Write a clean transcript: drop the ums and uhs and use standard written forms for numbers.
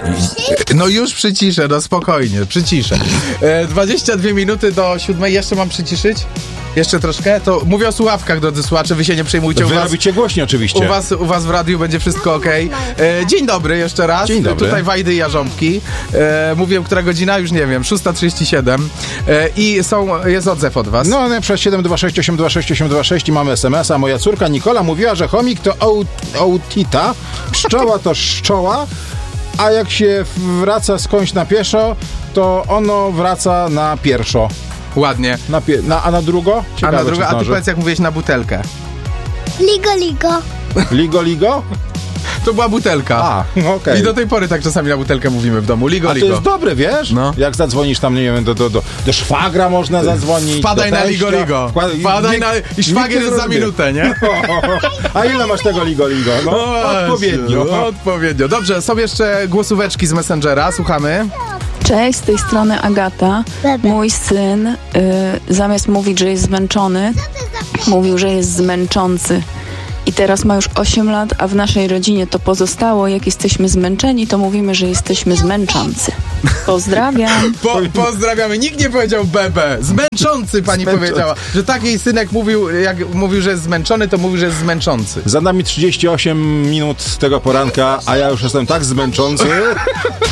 No już przyciszę, no spokojnie, przyciszę. 22 minuty do 7. Jeszcze mam przyciszyć? Jeszcze troszkę? To mówię o słuchawkach, drodzy słuchacze, wy się nie przejmujcie. Wy robicie głośniej oczywiście. U was w radiu będzie wszystko okej. Dzień dobry jeszcze raz. Dzień dobry. Tutaj Wajdy i Jarząbki. Mówię, która godzina? Już nie wiem. 6:37. I jest odzew od was. No, przez 726826826 i mamy SMS-a. Moja córka Nikola mówiła, że chomik to autita, pszczoła to szczoła, a jak się wraca skądś na pieszo, to ono wraca na pierwszo. Ładnie. A na drugo? Ciekawe, a na drugo, a ty powiedz, jak mówiłeś na butelkę. Ligo. Ligo? To była butelka. Okej. I do tej pory tak czasami na butelkę mówimy w domu. Ligo. To jest dobre, wiesz? No. Jak zadzwonisz tam, nie wiem, do szwagra można zadzwonić. Wpadaj na Ligo. Wpadaj na... I szwagier jest za minutę, nie? A ile masz tego Ligo? No, odpowiednio. Dobrze, są jeszcze głosóweczki z Messengera. Słuchamy. Cześć, z tej strony Agata. Mój syn zamiast mówić, że jest zmęczony, mówił, że jest zmęczący. I teraz ma już 8 lat, a w naszej rodzinie to pozostało. Jak jesteśmy zmęczeni, to mówimy, że jesteśmy zmęczący. Pozdrawiam. Pozdrawiamy. Nikt nie powiedział bebe. Zmęczący pani powiedziała. Że tak jej synek mówił, jak mówił, że jest zmęczony, to mówił, że jest zmęczący. Za nami 38 minut tego poranka, a ja już jestem tak zmęczący.